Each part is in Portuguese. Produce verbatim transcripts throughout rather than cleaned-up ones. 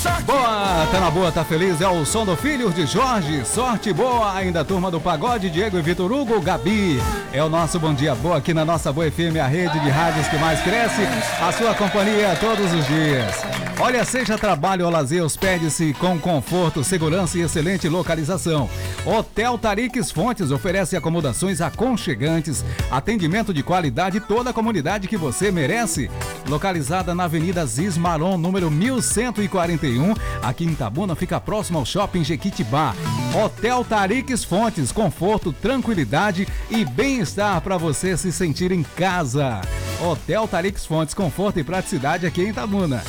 Boa, tá na boa, tá feliz, é o som do filho de Jorge, sorte boa, ainda a turma do pagode, Diego e Vitor Hugo, Gabi, é o nosso Bom Dia Boa aqui na nossa Boa F M, a rede de rádios que mais cresce, a sua companhia todos os dias. Olha, seja trabalho ou lazer, hospede-se com conforto, segurança e excelente localização. Hotel Tariques Fontes oferece acomodações aconchegantes, atendimento de qualidade e toda a comunidade que você merece. Localizada na Avenida Zismaron, número mil cento e quarenta e um, aqui em Itabuna, fica próximo ao Shopping Jequitibá. Hotel Tariques Fontes, conforto, tranquilidade e bem-estar para você se sentir em casa. Hotel Tariques Fontes, conforto e praticidade aqui em Itabuna.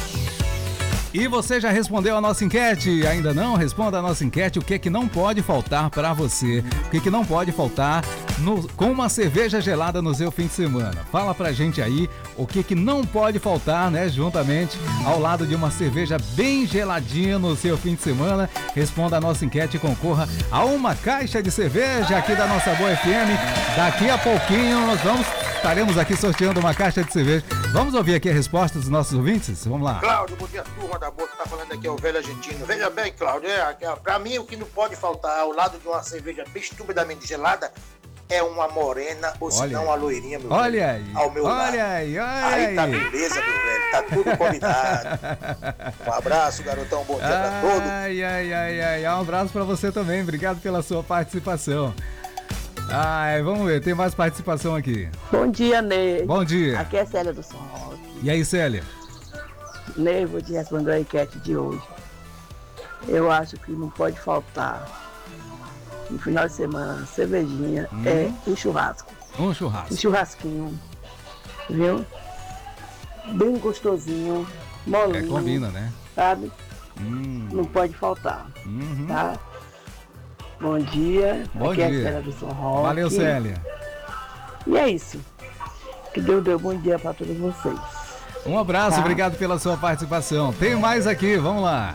E você já respondeu a nossa enquete? Ainda não? Responda a nossa enquete. O que é que não pode faltar para você? O que é que não pode faltar no, com uma cerveja gelada no seu fim de semana? Fala pra gente aí o que é que não pode faltar, né? Juntamente ao lado de uma cerveja bem geladinha no seu fim de semana. Responda a nossa enquete e concorra a uma caixa de cerveja aqui da nossa Boa F M. Daqui a pouquinho nós vamos, estaremos aqui sorteando uma caixa de cerveja. Vamos ouvir aqui a resposta dos nossos ouvintes? Vamos lá. Cláudio, bom dia, turma da Boa, que tá falando aqui é o velho argentino. Veja bem, Cláudio, é, pra mim o que não pode faltar ao lado de uma cerveja bem estupidamente gelada é uma morena ou se não uma loirinha, meu olha velho. Aí, ao meu olha lado. aí, olha aí. Aí tá beleza, meu velho, tá tudo combinado. Um abraço, garotão, bom dia ai, pra todos. Ai, ai, ai, ai, um abraço pra você também, obrigado pela sua participação. Ai, vamos ver, tem mais participação aqui. Bom dia, Ney. Bom dia. Aqui é Célia do São Roque. E aí, Célia? Ney, vou te responder a enquete de hoje. Eu acho que não pode faltar no final de semana cervejinha, hum. é um churrasco. Um churrasco. Um churrasquinho, viu? Bem gostosinho, molinho. É, combina, né? Sabe? Hum. Não pode faltar, uhum. tá? Bom dia, Bom aqui dia. é a Célia do São Roque. Valeu, Célia. E é isso. Que Deus dê um bom dia para todos vocês. Um abraço, tá? Obrigado pela sua participação. Tem mais aqui, vamos lá.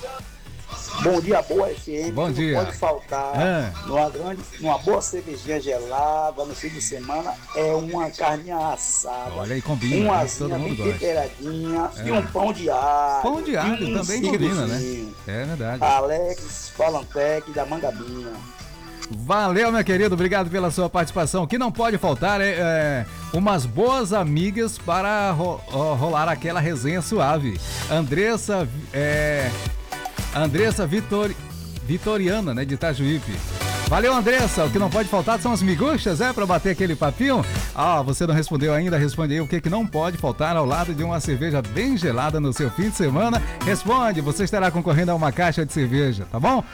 Bom dia, Boa F M. Bom dia. Não pode faltar ah. numa, grande, numa boa cervejinha gelada no fim de semana é uma carninha assada. Olha aí, combina, uma né? Todo mundo bem gosta. temperadinha É. e um pão de alho. Pão de alho um também combina, né? cirozinho. É verdade. Alex Falantec da Mangabinha. Valeu, meu querido, obrigado pela sua participação. O que não pode faltar é, é umas boas amigas para ro rolar aquela resenha suave. Andressa, é, Andressa Vitor, Vitoriana, né, de Itajuípe. Valeu, Andressa. O que não pode faltar são as miguxas, é, para bater aquele papinho. Ah, você não respondeu ainda, responde aí o que, que não pode faltar ao lado de uma cerveja bem gelada no seu fim de semana. Responde, você estará concorrendo a uma caixa de cerveja, tá bom?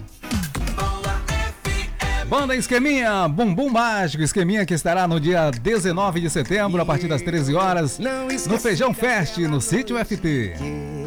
Banda Esqueminha, Bumbum Mágico, Esqueminha que estará no dia dezenove de setembro, a partir das treze horas, no Feijão Fest, no Sítio F T.